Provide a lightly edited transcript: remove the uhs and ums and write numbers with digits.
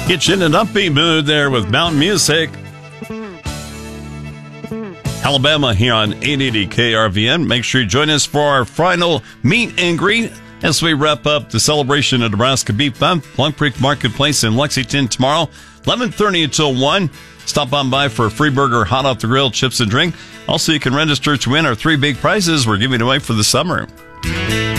Get you in an upbeat mood there with mountain music. Alabama here on 880 KRVN. Make sure you join us for our final meet and greet as we wrap up the celebration of Nebraska Beef Month. Plum Creek Marketplace in Lexington tomorrow, 11:30 until 1. Stop on by for a free burger, hot off the grill, chips and drink. Also, you can register to win our 3 big prizes we're giving away for the summer.